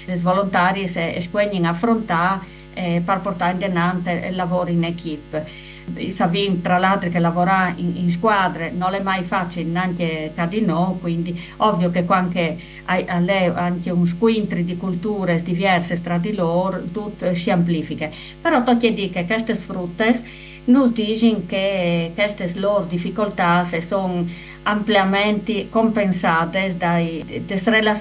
le volontarie e squegnin affrontare per portare in avanti il lavoro in equipe. Sappiamo tra l'altro che lavorare in squadre non è mai facile neanche tra di noi, quindi ovvio che quando hai anche un scontro di culture diverse tra di loro, tutto si amplifica. Però tocca dire che queste sfrutte nos dicono che queste loro difficoltà sono ampiamente compensate dalle relazioni